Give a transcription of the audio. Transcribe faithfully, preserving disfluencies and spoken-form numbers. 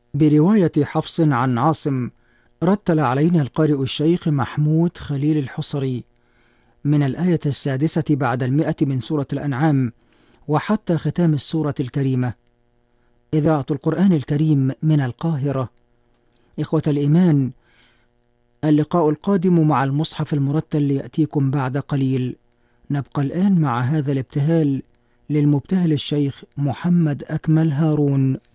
برواية حفص عن عاصم. رتل علينا القارئ الشيخ محمود خليل الحصري من الآية السادسة بعد المئة من سورة الأنعام وحتى ختام السورة الكريمة. إذاعة القرآن الكريم من القاهرة. إخوة الإيمان، اللقاء القادم مع المصحف المرتل يأتيكم بعد قليل. نبقى الآن مع هذا الابتهال للمبتهل الشيخ محمد أكمل هارون.